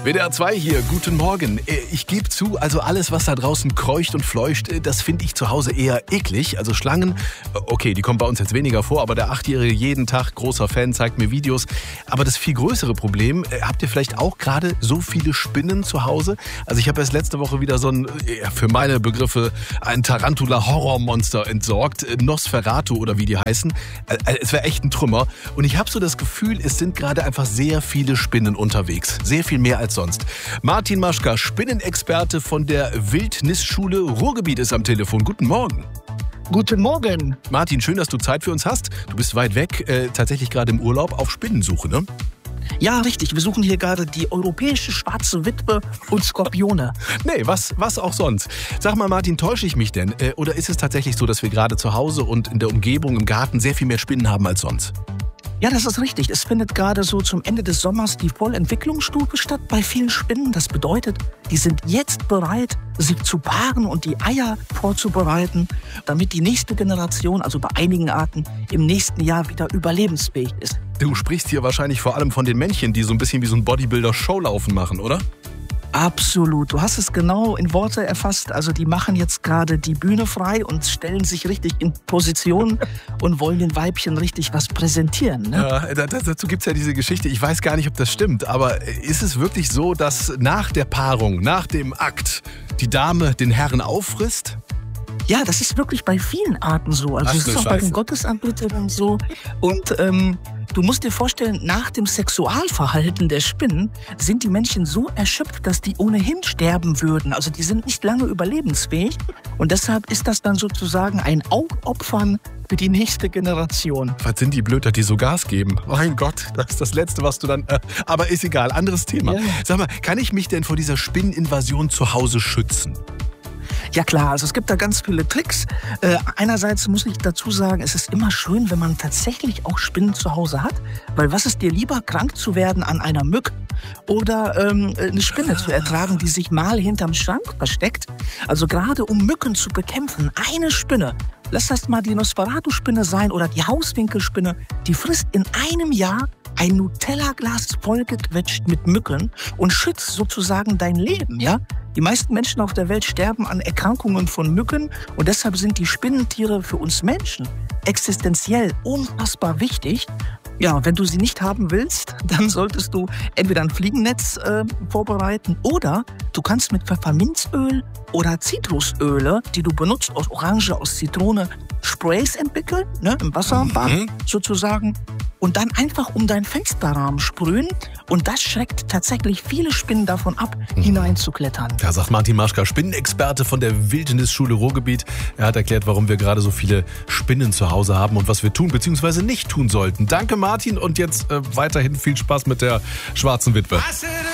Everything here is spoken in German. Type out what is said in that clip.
WDR 2 hier, guten Morgen. Ich gebe zu, also alles, was da draußen kreucht und fleucht, das finde ich zu Hause eher eklig. Also Schlangen, okay, die kommen bei uns jetzt weniger vor, aber der 8-Jährige jeden Tag, großer Fan, zeigt mir Videos. Aber das viel größere Problem, habt ihr vielleicht auch gerade so viele Spinnen zu Hause? Also ich habe erst letzte Woche wieder so ein, für meine Begriffe, ein Tarantula-Horrormonster entsorgt. Nosferatu oder wie die heißen. Es wäre echt ein Trümmer. Und ich habe so das Gefühl, es sind gerade einfach sehr viele Spinnen unterwegs. Sehr viel mehr als sonst. Martin Maschka, Spinnenexperte von der Wildnisschule Ruhrgebiet ist am Telefon. Guten Morgen. Guten Morgen. Martin, schön, dass du Zeit für uns hast. Du bist weit weg, tatsächlich gerade im Urlaub auf Spinnensuche, ne? Ja, richtig. Wir suchen hier gerade die europäische schwarze Witwe und Skorpione. Nee, was auch sonst. Sag mal, Martin, täusche ich mich denn? Oder ist es tatsächlich so, dass wir gerade zu Hause und in der Umgebung, im Garten sehr viel mehr Spinnen haben als sonst? Ja, das ist richtig. Es findet gerade so zum Ende des Sommers die Vollentwicklungsstufe statt bei vielen Spinnen. Das bedeutet, die sind jetzt bereit, sich zu paaren und die Eier vorzubereiten, damit die nächste Generation, also bei einigen Arten, im nächsten Jahr wieder überlebensfähig ist. Du sprichst hier wahrscheinlich vor allem von den Männchen, die so ein bisschen wie so ein Bodybuilder-Showlaufen machen, oder? Absolut. Du hast es genau in Worte erfasst. Also die machen jetzt gerade die Bühne frei und stellen sich richtig in Position und wollen den Weibchen richtig was präsentieren. Ne? Ja, dazu gibt's ja diese Geschichte. Ich weiß gar nicht, ob das stimmt, aber ist es wirklich so, dass nach der Paarung, nach dem Akt, die Dame den Herren auffrisst? Ja, das ist wirklich bei vielen Arten so. Also es ist auch bei den Gottesanbetern so. Und du musst dir vorstellen, nach dem Sexualverhalten der Spinnen sind die Männchen so erschöpft, dass die ohnehin sterben würden. Also die sind nicht lange überlebensfähig. Und deshalb ist das dann sozusagen ein Aufopfern für die nächste Generation. Was sind die Blöder, die so Gas geben? Mein Gott, das ist das Letzte, was du dann... aber ist egal, anderes Thema. Ja. Sag mal, kann ich mich denn vor dieser Spinneninvasion zu Hause schützen? Ja klar, also es gibt da ganz viele Tricks. Einerseits muss ich dazu sagen, es ist immer schön, wenn man tatsächlich auch Spinnen zu Hause hat. Weil was ist dir lieber, krank zu werden an einer Mücke oder eine Spinne zu ertragen, die sich mal hinterm Schrank versteckt? Also gerade um Mücken zu bekämpfen, eine Spinne, lass das mal die Nosferatu-Spinne sein oder die Hauswinkelspinne, die frisst in einem Jahr ein Nutella-Glas vollgequetscht mit Mücken und schützt sozusagen dein Leben, ja? Die meisten Menschen auf der Welt sterben an Erkrankungen von Mücken und deshalb sind die Spinnentiere für uns Menschen existenziell unfassbar wichtig. Ja, wenn du sie nicht haben willst, dann solltest du entweder ein Fliegennetz vorbereiten oder du kannst mit Pfefferminzöl oder Zitrusöle, die du benutzt, aus Orange, aus Zitrone, Sprays entwickeln, ne, im Wasserbad sozusagen. Und dann einfach um deinen Fensterrahmen sprühen. Und das schreckt tatsächlich viele Spinnen davon ab, hineinzuklettern. Ja, sagt Martin Maschka, Spinnenexperte von der Wildnisschule Ruhrgebiet. Er hat erklärt, warum wir gerade so viele Spinnen zu Hause haben und was wir tun bzw. nicht tun sollten. Danke Martin und jetzt weiterhin viel Spaß mit der schwarzen Witwe.